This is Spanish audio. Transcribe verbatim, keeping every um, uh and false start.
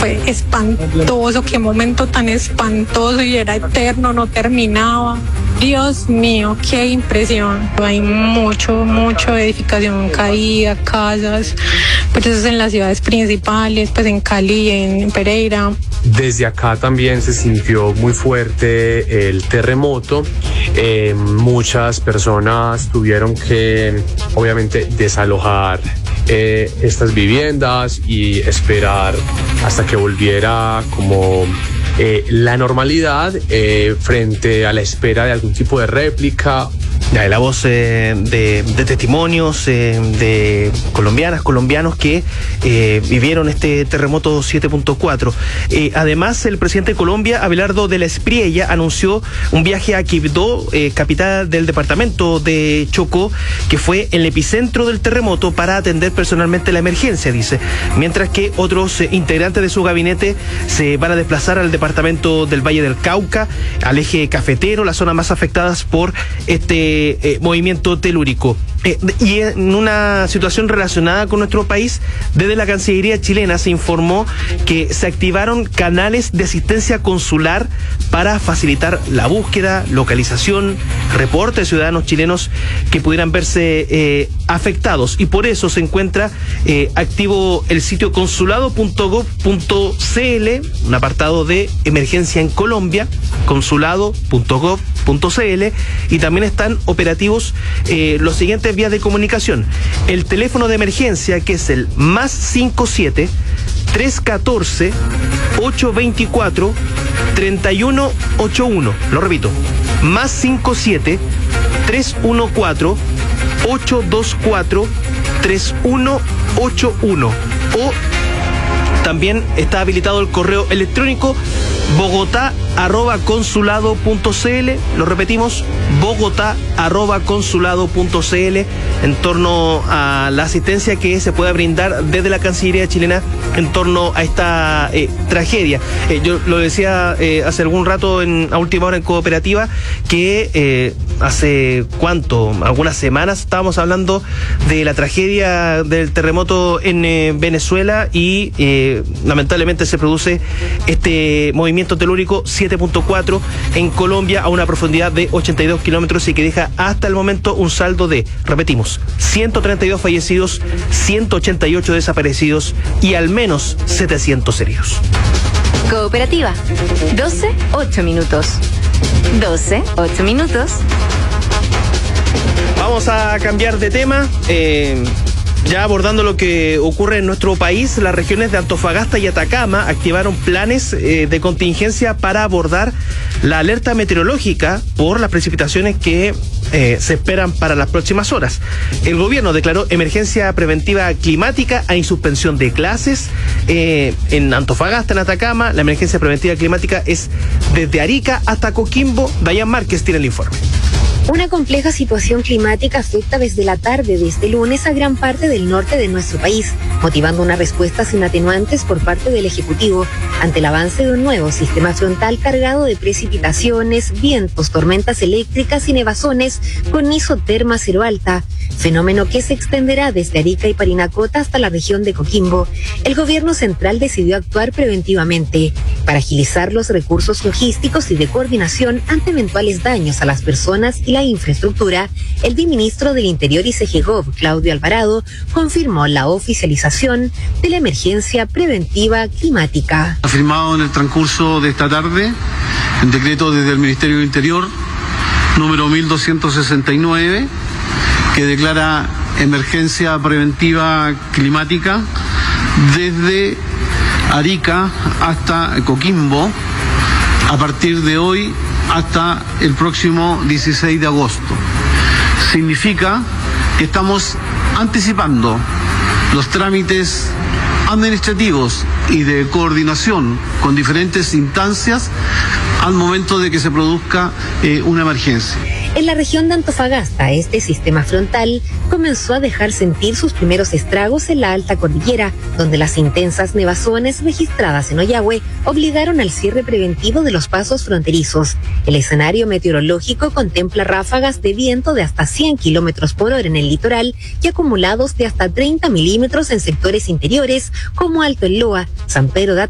fue espantoso, qué momento tan espantoso, y era eterno, no terminaba. Dios mío, qué impresión. Hay mucho, mucho edificación caída, casas, pues eso es en las ciudades principales, pues en Cali, en Pereira. Desde acá también se sintió muy fuerte el terremoto. Eh, muchas personas tuvieron que, obviamente, desalojar eh, estas viviendas y esperar hasta que volviera como eh, la normalidad eh, frente a la espera de algún tipo de réplica. Ya, la voz eh, de, de testimonios eh, de colombianas, colombianos que eh, vivieron este terremoto siete punto cuatro. Eh, además, el presidente de Colombia, Abelardo de la Espriella, anunció un viaje a Quibdó, eh, capital del departamento de Chocó, que fue el epicentro del terremoto, para atender personalmente la emergencia, dice. Mientras que otros eh, integrantes de su gabinete se van a desplazar al departamento del Valle del Cauca, al eje cafetero, las zonas más afectadas por este Eh, movimiento telúrico. Eh, y en una situación relacionada con nuestro país, desde la Cancillería chilena se informó que se activaron canales de asistencia consular para facilitar la búsqueda, localización, reporte de ciudadanos chilenos que pudieran verse eh, afectados, y por eso se encuentra eh, activo el sitio consulado punto gov punto cl, un apartado de emergencia en Colombia, consulado punto gov punto cl, y también están operativos eh, los siguientes vías de comunicación. El teléfono de emergencia, que es el más cinco siete, tres uno cuatro, ocho dos cuatro, tres uno ocho uno. Lo repito, más cinco siete, tres uno cuatro, ocho dos cuatro, tres uno ocho uno. O también está habilitado el correo electrónico bogotá arroba consulado punto cl. Lo repetimos, bogotá arroba consulado punto cl, en torno a la asistencia que se pueda brindar desde la Cancillería chilena en torno a esta eh, tragedia. Eh, yo lo decía eh, hace algún rato en a última hora en Cooperativa, que eh, hace cuánto, algunas semanas estábamos hablando de la tragedia del terremoto en eh, Venezuela, y eh, lamentablemente se produce este movimiento telúrico siete punto cuatro en Colombia a una profundidad de ochenta y dos kilómetros, y que deja hasta el momento un saldo de, repetimos, ciento treinta y dos fallecidos, ciento ochenta y ocho desaparecidos y al menos setecientos heridos. Cooperativa, doce, ocho minutos. doce, ocho minutos. Vamos a cambiar de tema. Eh, Ya abordando lo que ocurre en nuestro país, las regiones de Antofagasta y Atacama activaron planes eh, de contingencia para abordar la alerta meteorológica por las precipitaciones que eh, se esperan para las próximas horas. El gobierno declaró emergencia preventiva climática, hay suspensión de clases eh, en Antofagasta, en Atacama. La emergencia preventiva climática es desde Arica hasta Coquimbo. Dayan Márquez tiene el informe. Una compleja situación climática afecta desde la tarde de este lunes a gran parte del norte de nuestro país, motivando una respuesta sin atenuantes por parte del Ejecutivo ante el avance de un nuevo sistema frontal cargado de precipitaciones, vientos, tormentas eléctricas y nevazones con isoterma cero alta, fenómeno que se extenderá desde Arica y Parinacota hasta la región de Coquimbo. El gobierno central decidió actuar preventivamente para agilizar los recursos logísticos y de coordinación ante eventuales daños a las personas y la infraestructura. El viceministro del Interior y Segegov, Claudio Alvarado, confirmó la oficialización de la emergencia preventiva climática. Ha firmado en el transcurso de esta tarde el decreto desde el Ministerio del Interior número mil doscientos sesenta y nueve, que declara emergencia preventiva climática desde Arica hasta Coquimbo a partir de hoy hasta el próximo dieciséis de agosto. Significa que estamos anticipando los trámites administrativos y de coordinación con diferentes instancias al momento de que se produzca eh, una emergencia. En la región de Antofagasta, este sistema frontal comenzó a dejar sentir sus primeros estragos en la alta cordillera, donde las intensas nevazones registradas en Ollagüe obligaron al cierre preventivo de los pasos fronterizos. El escenario meteorológico contempla ráfagas de viento de hasta cien kilómetros por hora en el litoral y acumulados de hasta treinta milímetros en sectores interiores como Alto El Loa, San Pedro de